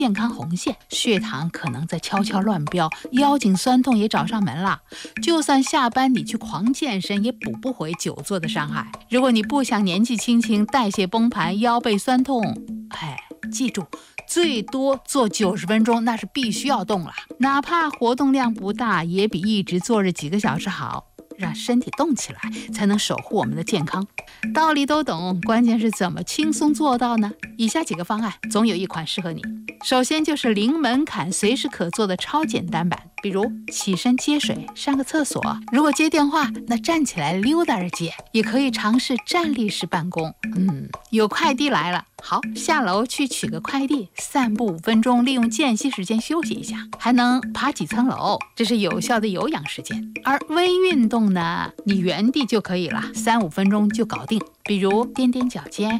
健康红线，血糖可能在悄悄乱飙，腰颈酸痛也找上门了。就算下班你去狂健身，也补不回久坐的伤害。如果你不想年纪轻轻代谢崩盘、腰背酸痛，记住，最多做90分钟，那是必须要动了。哪怕活动量不大，也比一直坐着几个小时好。让身体动起来，才能守护我们的健康。道理都懂，关键是怎么轻松做到呢？以下几个方案，总有一款适合你。首先就是零门槛、随时可做的超简单版，比如起身接水、上个厕所。如果接电话，那站起来溜达着接，也可以尝试站立式办公。有快递来了，好，下楼去取个快递，散步5分钟，利用间隙时间休息一下，还能爬几层楼，这是有效的有氧时间。而微运动呢，你原地就可以了，3-5分钟就搞定。比如踮踮脚尖、